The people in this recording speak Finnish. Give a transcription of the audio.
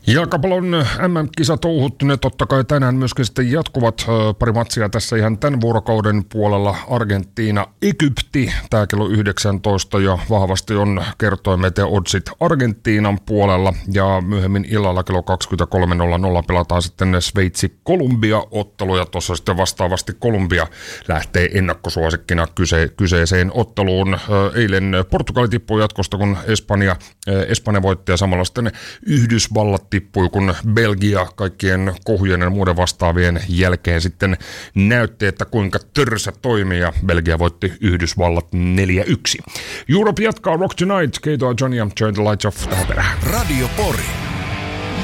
Jalkapallon MM-kisatouhut, ne totta kai tänään myöskin sitten jatkuvat. Pari matsia tässä ihan tämän vuorokauden puolella. Argentiina, Egypti, tää kello 19 ja vahvasti on kertoimet ja oddsit Argentiinan puolella. Ja myöhemmin illalla kello 23.00 pelataan sitten Sveitsi-Kolumbia-ottelu ja tuossa sitten vastaavasti Kolumbia lähtee ennakkosuosikkina kyseiseen otteluun. Eilen Portugali tippui jatkosta, kun Espanja voitti ja samalla sitten Yhdysvallat tippui, kun Belgia kaikkien kohujen ja muiden vastaavien jälkeen sitten näytti, että kuinka törsä toimii, ja Belgia voitti Yhdysvallat 4-1. Europe jatkaa Rock Tonight, Keito ja Johnny ja Turn the Lights Off tähän perään. Radio Pori.